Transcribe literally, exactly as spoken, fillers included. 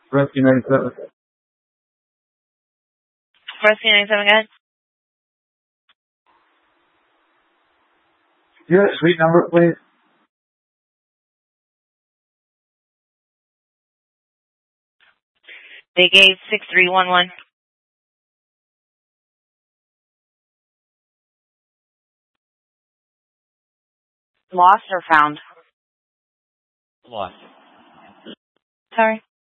Rescue ninety-seven. Rescue ninety-seven, go ahead. Do you have a suite number, please? They gave six three one one. Lost or found? Lost. Sorry.